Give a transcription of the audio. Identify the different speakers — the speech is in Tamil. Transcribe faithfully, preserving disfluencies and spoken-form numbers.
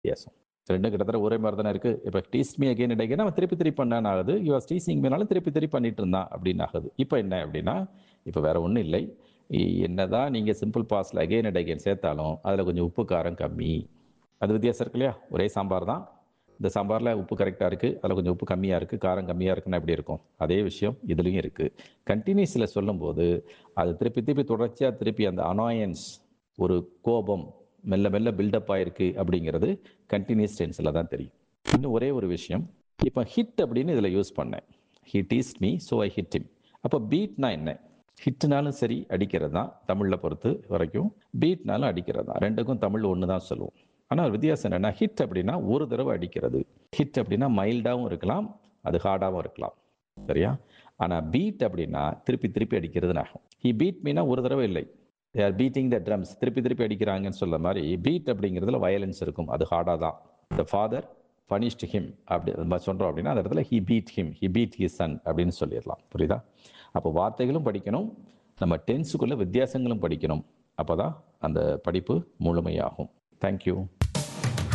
Speaker 1: வித்தியாசம். ரெண்டும் கிட்டத்தட்ட ஒரே மாரி தானே இருக்கு. இப்ப tease me again and again அவன் திருப்பி திருப்பி பண்ணான்னு ஆகுது. யூ ஆர் டீசிங் மீனாலும் திருப்பி திருப்பி பண்ணிட்டு இருந்தான் அப்படின்னு ஆகுது. இப்ப என்ன அப்படின்னா, இப்ப வேற ஒண்ணும் இல்லை. இ என்னதான் நீங்க சிம்பிள் பாஸ்ட்ல அகைன் அண்ட் அகைன் சேர்த்தாலும், அதுல கொஞ்சம் உப்பு, காரம் கம்மி. அது வித்தியாசம் இருக்கு இல்லையா? ஒரே சாம்பார் தான். இந்த சாம்பார்ல உப்பு கரெக்ட்டா இருக்கு. அதுல கொஞ்சம் உப்பு கம்மியா இருக்கு. காரம் கம்மியா இருக்குன்னா எப்படி இருக்கும்? அதே விஷயம் இதுலயும் இருக்கு. கன்டினியூஸ்ல சொல்லும்போது, அது திருப்பி திருப்பி தொடர்ச்சியா திருப்பி அந்த அனாயன்ஸ் ஒரு கோபம் மெல்ல மெல்ல பில்டப் ஆயிருக்கு அப்படிங்கிறது கன்டினியூஸ் டென்ஸ்ல தான் தெரியும். இன்னும் ஒரே ஒரு விஷயம். இப்ப ஹிட் அப்படின்னு இதுல யூஸ் பண்ணேன். He டீஸ்ட் me so I hit him. அப்ப பீட்னா என்ன? ஹிட்னாலும் சரி அடிக்கிறது தான் தமிழ்ல பொறுத்து வரைக்கும். பீட்னாலும் அடிக்கிறது தான். ரெண்டுக்கும் தமிழ்ல ஒண்ணு தான் சொல்லுவோம். ஆனா ஒரு வித்தியாசம் என்னன்னா, ஹிட் அப்படின்னா ஒரு தடவை அடிக்கிறது. ஹிட் அப்படின்னா மைல்டாவும் இருக்கலாம், அது ஹார்டாவும் இருக்கலாம். சரியா? ஆனா பீட் அப்படின்னா திருப்பி திருப்பி அடிக்கிறதுன்னு ஆகும். ஹி பீட் மீனா ஒரு தடவை இல்லை. They are beating the drums. திருப்பி திருப்பி அடிக்கிறாங்கன்னு சொல்ற மாரி, பீட் அப்படிங்கிறதுல வயலன்ஸ் இருக்கும். அது ஹார்டா தான். த ஃபாதர் பனிஷ்ட் ஹிம் அப்படி அது மாரி சொல்றோம் அப்படின்னா, அந்த இடத்துல he beat him, he beat his son அப்படின்னு சொல்லிறலாம். புரியுதா? அப்போ வார்த்தைகளும் படிக்கணும். நம்ம டென்ஸுக்குள்ள வித்தியாசங்களும் படிக்கணும். அப்பதான் அந்த படிப்பு முழுமையாகும். Thank you.